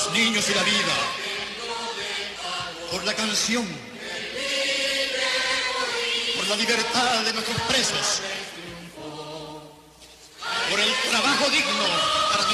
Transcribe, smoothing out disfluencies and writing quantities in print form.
los niños y la vida, por la canción, por la libertad de nuestros presos, por el trabajo digno